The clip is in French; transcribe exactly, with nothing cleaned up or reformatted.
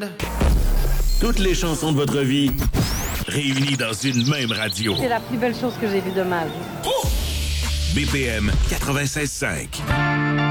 week-end. Toutes les chansons de votre vie réunies dans une même radio. C'est la plus belle chose que j'ai vue de ma vie. B P M quatre-vingt-seize cinq.